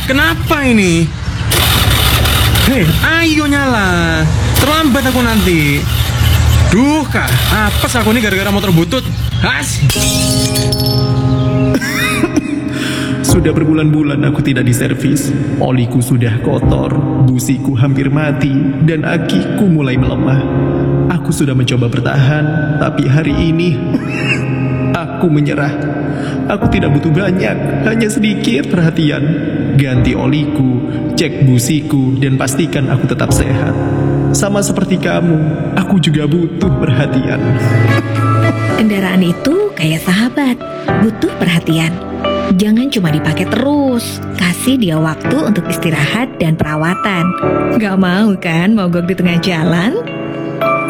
kenapa ini? Hei, ayo nyala. Terlambat aku nanti. Duh, Kak, apes aku ini gara-gara motor butut. Has. Sudah berbulan-bulan aku tidak diservis. Oliku sudah kotor, busiku hampir mati, dan akiku mulai melemah. Aku sudah mencoba bertahan, tapi hari ini aku menyerah. Aku tidak butuh banyak, hanya sedikit perhatian. Ganti oliku, cek busiku, dan pastikan aku tetap sehat. Sama seperti kamu, aku juga butuh perhatian. Kendaraan itu kayak sahabat, butuh perhatian. Jangan cuma dipakai terus, kasih dia waktu untuk istirahat dan perawatan. Gak mau kan mogok di tengah jalan?